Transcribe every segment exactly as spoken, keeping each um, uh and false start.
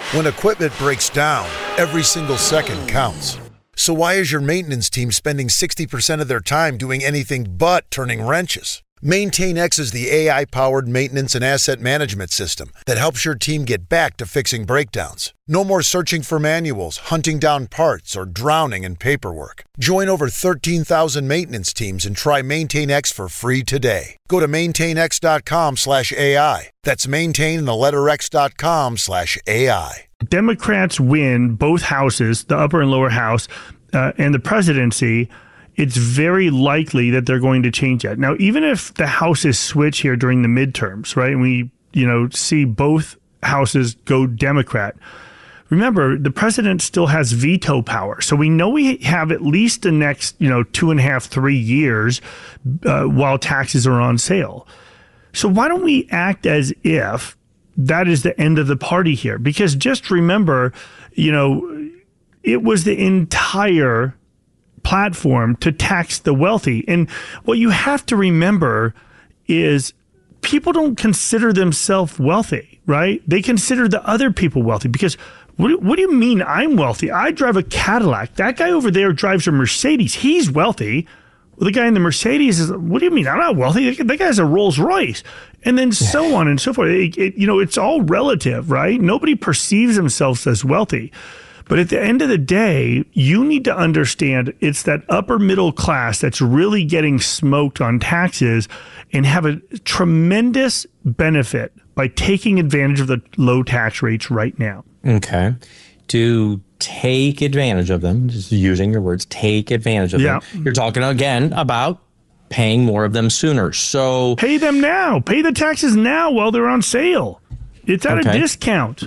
When equipment breaks down, every single second counts. So why is your maintenance team spending sixty percent of their time doing anything but turning wrenches? MaintainX is the A I-powered maintenance and asset management system that helps your team get back to fixing breakdowns. No more searching for manuals, hunting down parts, or drowning in paperwork. Join over thirteen thousand maintenance teams and try MaintainX for free today. Go to maintainx.com slash AI. That's maintain the letter x.com slash AI. Democrats win both houses, the upper and lower house, uh, and the presidency. It's very likely that they're going to change that. Now, even if the houses switch here during the midterms, right, and we, you know, see both houses go Democrat, remember, the president still has veto power. So we know we have at least the next, you know, two and a half, three years uh, while taxes are on sale. So why don't we act as if that is the end of the party here? Because just remember, you know, it was the entire platform to tax the wealthy. And what you have to remember is people don't consider themselves wealthy, right? They consider the other people wealthy because what, what do you mean I'm wealthy? I drive a Cadillac. That guy over there drives a Mercedes. He's wealthy. Well, the guy in the Mercedes is, what do you mean? I'm not wealthy. That guy has a Rolls Royce. And then so on and so forth. It, it, you know, it's all relative, right? Nobody perceives themselves as wealthy. But at the end of the day, you need to understand it's that upper middle class that's really getting smoked on taxes and have a tremendous benefit by taking advantage of the low tax rates right now. Okay. To take advantage of them, just using your words, take advantage of yeah. them. You're talking again about paying more of them sooner. So pay them now. Pay the taxes now while they're on sale. It's at okay. a discount.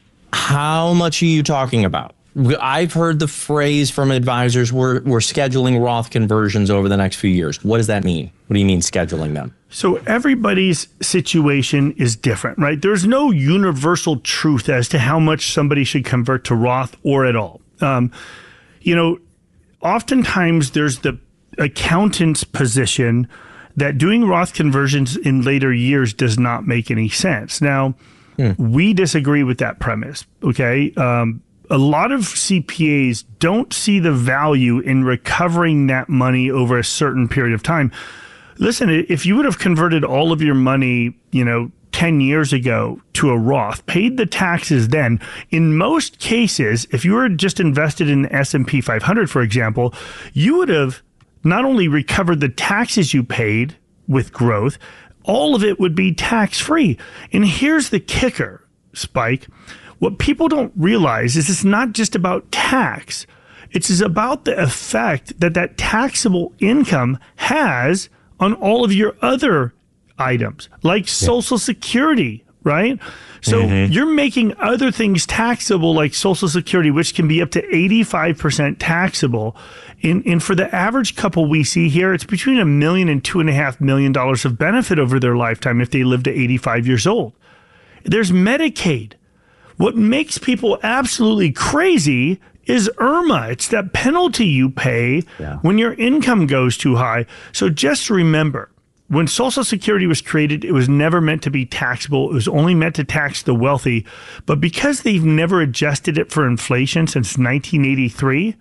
How much are you talking about? I've heard the phrase from advisors, we're, we're scheduling Roth conversions over the next few years. What does that mean? What do you mean scheduling them? So everybody's situation is different, right? There's no universal truth as to how much somebody should convert to Roth or at all. Um, you know, oftentimes there's the accountant's position that doing Roth conversions in later years does not make any sense. Now, hmm. we disagree with that premise, okay? Um, A lot of C P As don't see the value in recovering that money over a certain period of time. Listen, if you would have converted all of your money, you know, ten years ago to a Roth, paid the taxes then, in most cases, if you were just invested in the S and P five hundred, for example, you would have not only recovered the taxes you paid with growth, all of it would be tax-free. And here's the kicker, Spike. What people don't realize is it's not just about tax. It's about the effect that that taxable income has on all of your other items, like Social Security, right? So mm-hmm. you're making other things taxable, like Social Security, which can be up to eighty-five percent taxable. And, and for the average couple we see here, it's between a million and two and a half million dollars of benefit over their lifetime if they live to eighty-five years old. There's Medicaid. What makes people absolutely crazy is I R M A. It's that penalty you pay yeah. when your income goes too high. So just remember, when Social Security was created, it was never meant to be taxable. It was only meant to tax the wealthy. But because they've never adjusted it for inflation since nineteen eighty-three,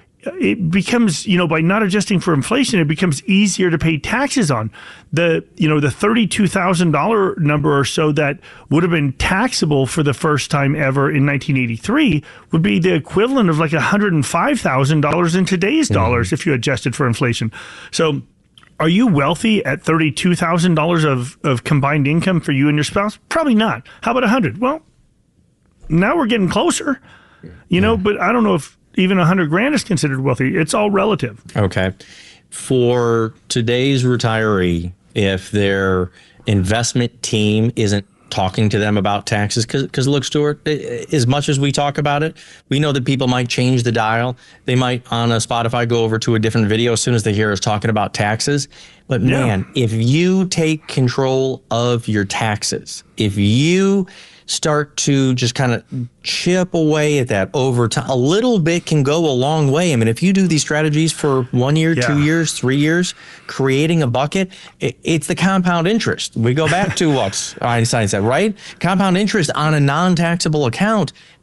it becomes, you know, by not adjusting for inflation, it becomes easier to pay taxes on. The, you know, the thirty-two thousand dollars number or so that would have been taxable for the first time ever in nineteen eighty-three would be the equivalent of like one hundred five thousand dollars in today's mm-hmm. dollars if you adjusted for inflation. So are you wealthy at thirty-two thousand dollars of, of combined income for you and your spouse? Probably not. How about one hundred? Well, now we're getting closer, you yeah. know, but I don't know if even a hundred grand is considered wealthy. It's all relative. Okay. For today's retiree, if their investment team isn't talking to them about taxes, because look, Stuart, as much as we talk about it, we know that people might change the dial. They might on a Spotify go over to a different video as soon as they hear us talking about taxes. But yeah. man, if you take control of your taxes, if you start to just kind of chip away at that over time, a little bit can go a long way. I mean, if you do these strategies for one year, yeah. two years, three years, creating a bucket, it, it's the compound interest. We go back to what Einstein said, right? Compound interest on a non-taxable account.